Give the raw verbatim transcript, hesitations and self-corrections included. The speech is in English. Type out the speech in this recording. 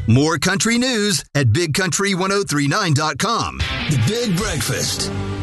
More country news at big country ten thirty-nine dot com. The Big Breakfast.